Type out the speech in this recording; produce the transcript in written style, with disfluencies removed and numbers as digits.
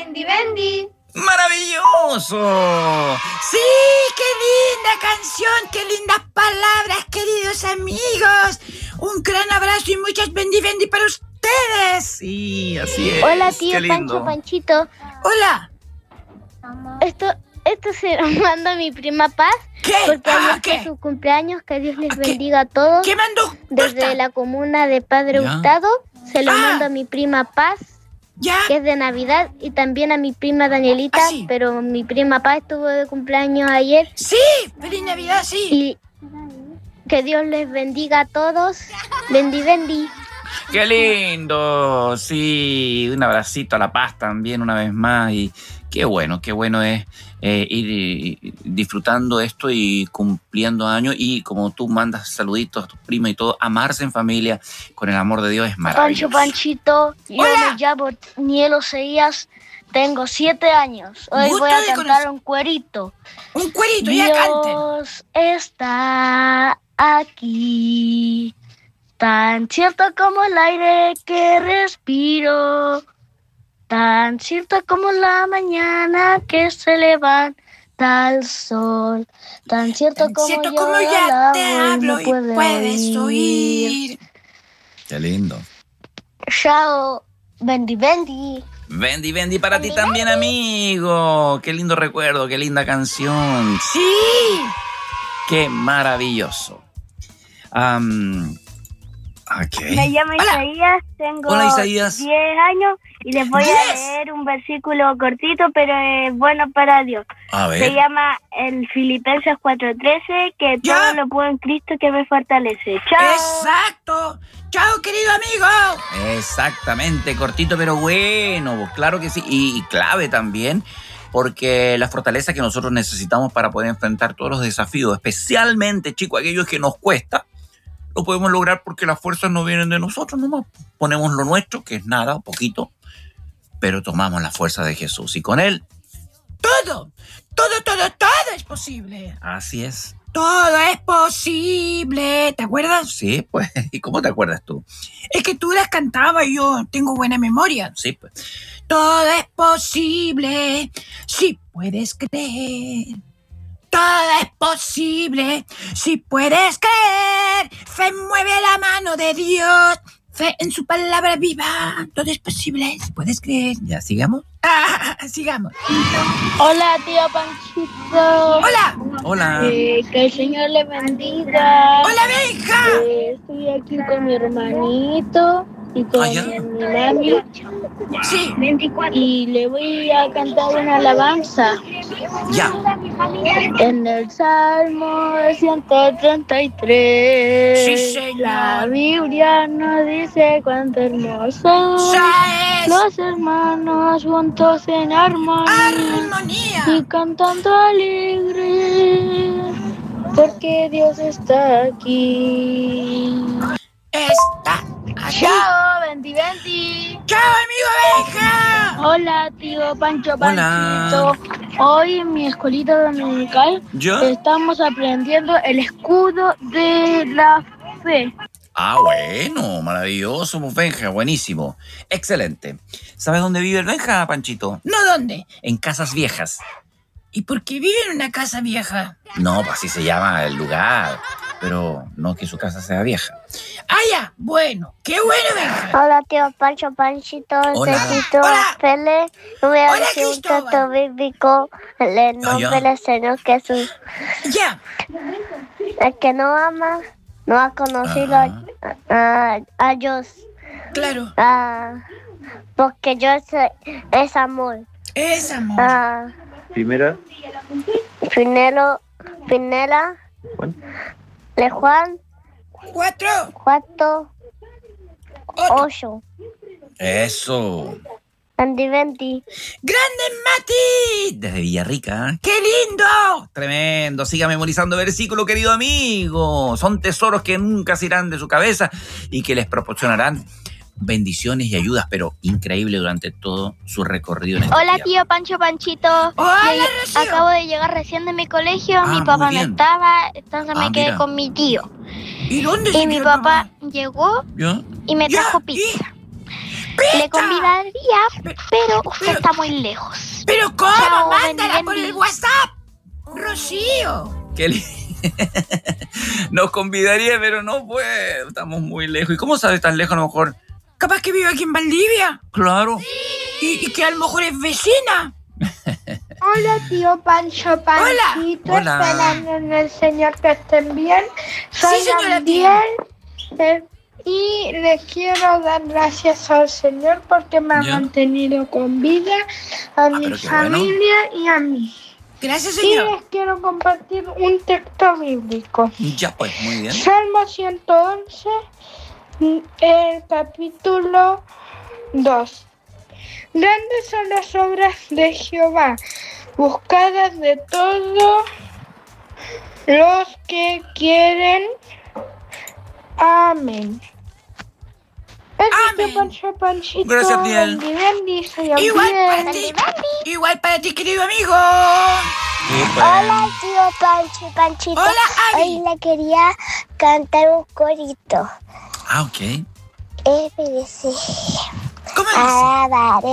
Bendy Bendy. ¡Maravilloso! ¡Sí! ¡Qué linda canción! ¡Qué lindas palabras, queridos amigos! Un gran abrazo y muchas Bendy Bendy para ustedes. Sí, así es. Hola, tío Qué lindo. Panchito. Hola. Esto se lo mando a mi prima Paz. ¿Qué? Porque ayer ¿Qué? fue su cumpleaños. Que Dios les bendiga a todos. ¿Qué mandó? Desde la comuna de Padre Hurtado. Se lo mando a mi prima Paz. ¿Ya? Que es de Navidad. Y también a mi prima Danielita. ¿Sí? Pero mi prima Paz estuvo de cumpleaños ayer. Sí, feliz Navidad, sí. Y que Dios les bendiga a todos. Bendy Bendy. ¡Qué lindo! Sí, un abracito a La Paz también una vez más. Y qué bueno es ir disfrutando esto y cumpliendo años. Y como tú mandas saluditos a tus primas y todo, amarse en familia con el amor de Dios es maravilloso. Panchito, yo me llamo Niel Oseías, tengo 7 años. Hoy voy a cantar un cuerito. Un cuerito, ya canten. Dios está aquí, tan cierto como el aire que respiro, tan cierto como la mañana que se levanta el sol, tan cierto como ya te hablo y puedes puedes oír. Qué lindo. Chao, Bendy Bendy. Bendy Bendy para ti también, amigo. Qué lindo recuerdo, qué linda canción. Sí. Qué maravilloso. Okay. Me llamo Isaías, tengo 10 años y les voy a leer un versículo cortito, pero es bueno para Dios. A ver. Se llama el Filipenses 4:13, que todo lo puedo en Cristo que me fortalece. ¡Chao! ¡Exacto! ¡Chao, querido amigo! Exactamente, cortito pero bueno, claro que sí. Y clave también, porque la fortaleza que nosotros necesitamos para poder enfrentar todos los desafíos, especialmente, chicos, aquellos que nos cuesta, lo podemos lograr porque las fuerzas no vienen de nosotros nomás. Ponemos lo nuestro, que es nada, poquito, pero tomamos la fuerza de Jesús. Y con Él, todo es posible. Así es. Todo es posible. ¿Te acuerdas? Sí, pues. ¿Y cómo te acuerdas tú? Es que tú las cantabas y yo tengo buena memoria. Sí, pues. Todo es posible si puedes creer. Todo es posible si puedes creer. Fe mueve la mano de Dios. Fe en su palabra viva. Todo es posible si puedes creer. ¿Ya sigamos? Sigamos. Hola, tío Panchito. Hola. Hola. Que el Señor le bendiga. Hola, Benja. Estoy aquí con mi hermanito y con mi mami. Sí. Y le voy a cantar una alabanza. Ya. En el Salmo 133. Sí, señor. La Biblia nos dice cuánto hermoso Ya es. los hermanos juntos en Armonía. y cantando alegre, porque Dios está aquí. Está aquí. Chao, Bendy Bendy. Chao, amigo Benja. Hola, tío Panchito. Hola. Hoy en mi escuelita dominical estamos aprendiendo el escudo de la fe. Ah, bueno, maravilloso, Benja, buenísimo. Excelente. ¿Sabes dónde vive el Benja, Panchito? No, ¿dónde? En casas viejas. ¿Y por qué vive en una casa vieja? No, pues así se llama el lugar, pero no que su casa sea vieja. Ah, ya, bueno, qué bueno, Benja. Hola, tío Panchito. Hola. Pele. Voy a decir un tanto bíblico en el nombre del Señor Jesús. Ya. El que no ama no ha conocido a Dios. Claro. Porque Dios es amor. Es amor. Primera. Pinela. De Juan. 4. 8. Eso. Bendy Bendy. ¡Grande Mati! Desde Villarrica. ¡Qué lindo! Tremendo. Siga memorizando versículos, querido amigo. Son tesoros que nunca se irán de su cabeza y que les proporcionarán bendiciones y ayudas, pero increíble durante todo su recorrido en este Hola, día. tío Panchito. Hola, Acabo de llegar recién de mi colegio. Mi papá no estaba, entonces me quedé con mi tío. ¿Y dónde Y mi papá llegó y me trajo pizza. Le convidaría, pero usted está muy lejos. ¿Pero cómo? Chao, Mándala por Bendy. el WhatsApp, Rocío. Nos convidaría, pero no puede. Estamos muy lejos. ¿Y cómo sabe tan lejos? A lo mejor. Capaz que vive aquí en Valdivia. Claro. Y que a lo mejor es vecina. Hola, tío Pancho Panchito. Hola. Esperando en el Señor que estén bien. Soy Sí, señora Gabriel. Y les quiero dar gracias al Señor porque me ha Ya. mantenido con vida, a mi pero qué familia y a mí. Gracias, Y señor. les quiero compartir un texto bíblico. Ya, pues, muy bien. Salmo 111, el capítulo 2. Grandes son las obras de Jehová, buscadas de todos los que quieren. Amén. Amén. Panchito, Gracias, Abdiel. Bendice, Igual para Abdiel. ti. Igual para ti, querido amigo. Sí, pues. Hola, tío Pancho Panchito. Hola, Abby. Hoy le quería cantar un corito. Ah, ok. Dice, ¿Cómo dice? alabaré